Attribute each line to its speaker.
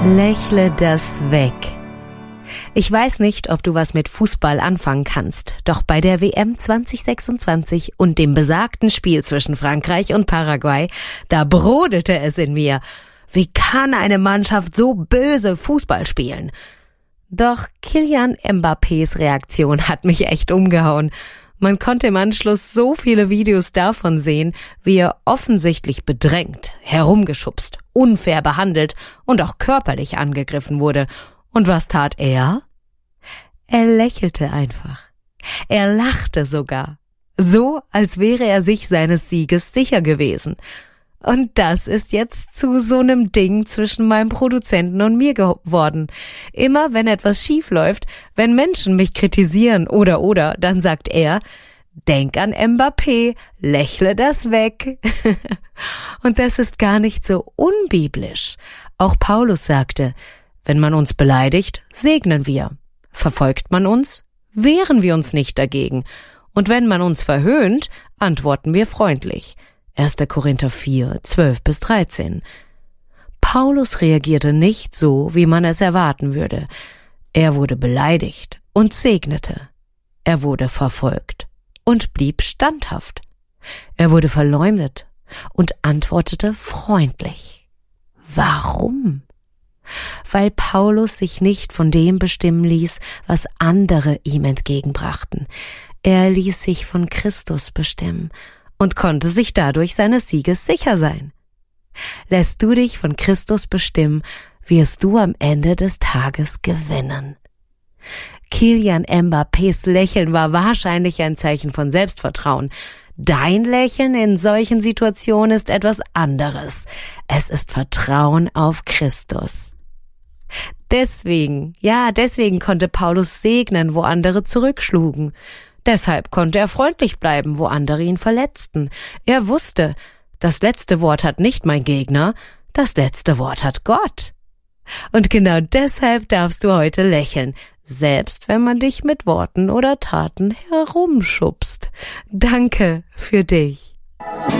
Speaker 1: Lächle das weg. Ich weiß nicht, ob du was mit Fußball anfangen kannst, doch bei der WM 2026 und dem besagten Spiel zwischen Frankreich und Paraguay, da brodelte es in mir. Wie kann eine Mannschaft so böse Fußball spielen? Doch Kylian Mbappés Reaktion hat mich echt umgehauen. Man konnte im Anschluss so viele Videos davon sehen, wie er offensichtlich bedrängt, herumgeschubst, unfair behandelt und auch körperlich angegriffen wurde. Und was tat er? Er lächelte einfach. Er lachte sogar. So, als wäre er sich seines Sieges sicher gewesen. Und das ist jetzt zu so einem Ding zwischen meinem Produzenten und mir geworden. Immer wenn etwas schief läuft, wenn Menschen mich kritisieren oder, dann sagt er, denk an Mbappé, lächle das weg. Und das ist gar nicht so unbiblisch. Auch Paulus sagte, wenn man uns beleidigt, segnen wir. Verfolgt man uns, wehren wir uns nicht dagegen. Und wenn man uns verhöhnt, antworten wir freundlich. 1. Korinther 4, 12-13. Paulus reagierte nicht so, wie man es erwarten würde. Er wurde beleidigt und segnete. Er wurde verfolgt und blieb standhaft. Er wurde verleumdet und antwortete freundlich. Warum? Weil Paulus sich nicht von dem bestimmen ließ, was andere ihm entgegenbrachten. Er ließ sich von Christus bestimmen und konnte sich dadurch seines Sieges sicher sein. Lässt du dich von Christus bestimmen, wirst du am Ende des Tages gewinnen. Kylian Mbappés Lächeln war wahrscheinlich ein Zeichen von Selbstvertrauen. Dein Lächeln in solchen Situationen ist etwas anderes. Es ist Vertrauen auf Christus. Deswegen konnte Paulus segnen, wo andere zurückschlugen. Deshalb konnte er freundlich bleiben, wo andere ihn verletzten. Er wusste, das letzte Wort hat nicht mein Gegner, das letzte Wort hat Gott. Und genau deshalb darfst du heute lächeln, selbst wenn man dich mit Worten oder Taten herumschubst. Danke für dich.